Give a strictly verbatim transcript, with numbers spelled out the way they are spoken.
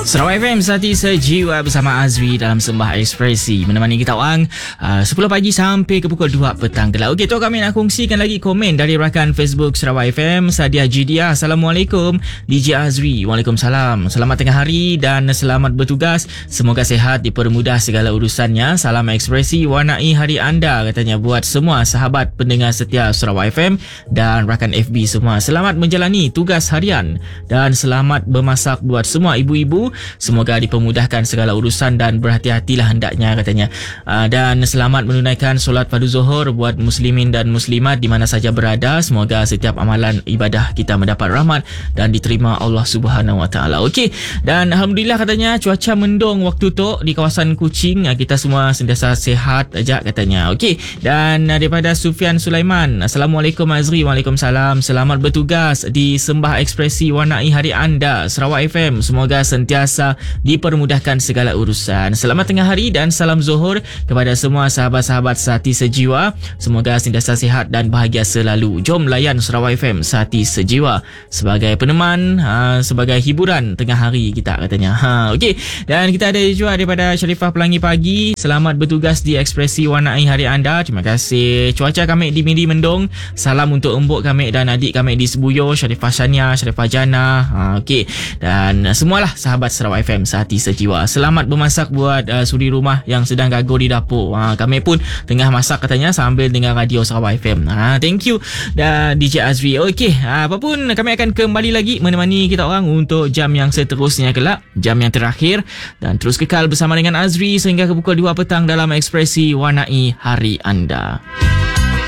Sarawak F M Sati Sejiwa bersama Azri dalam Sembah Ekspresi menemani kita orang uh, sepuluh pagi sampai ke pukul dua petang kelak. Okey, tu kami nak kongsikan lagi komen dari rakan Facebook Sarawak F M, Sadia Jidia. Assalamualaikum D J Azri. Waalaikumsalam. Selamat tengah hari dan selamat bertugas. Semoga sehat, dipermudah segala urusannya. Salam Ekspresi, warnai hari anda, katanya buat semua sahabat pendengar setia Sarawak F M dan rakan F B semua. Selamat menjalani tugas harian dan selamat bermasak buat semua ibu-ibu. Semoga dipermudahkan segala urusan dan berhati-hatilah hendaknya, katanya. Uh, dan selamat menunaikan solat fardu zuhur buat muslimin dan muslimat di mana saja berada. Semoga setiap amalan ibadah kita mendapat rahmat dan diterima Allah Subhanahu Wa Taala. Okey, dan alhamdulillah katanya cuaca mendung waktu tu di kawasan Kuching. Kita semua sentiasa sihat aja, katanya. Okey, dan daripada Sufian Sulaiman, Assalamualaikum Azri. Waalaikumsalam. Selamat bertugas di Sembah Ekspresi, warnai hari anda Sarawak F M. Semoga sentiasa dipermudahkan segala urusan. Selamat tengah hari dan salam zuhur kepada semua sahabat-sahabat Sati Sejiwa. Semoga sentiasa sihat dan bahagia selalu. Jom layan Sarawak F M Sati Sejiwa sebagai peneman, ha, sebagai hiburan tengah hari kita, katanya. Ha, okey. Dan kita ada juga daripada Sharifah Pelangi Pagi. Selamat bertugas di Ekspresi warnai hari anda. Terima kasih. Cuaca kami di Mindi mendung. Salam untuk embuk kami dan adik kami di Sebuyo, Sharifah Shania, Sharifah Jana. Ha, okey. Dan semualah sahabat Sarawak F M Sehati Sejiwa. Selamat bermasak buat uh, suri rumah yang sedang gagal di dapur. Ha, kami pun tengah masak, katanya, sambil dengar radio Sarawak F M. Ha, thank you dan D J Azri. Okey, ha, apapun kami akan kembali lagi menemani kita orang untuk jam yang seterusnya kelak, jam yang terakhir, dan terus kekal bersama dengan Azri sehingga ke pukul dua petang dalam Ekspresi warnai hari anda.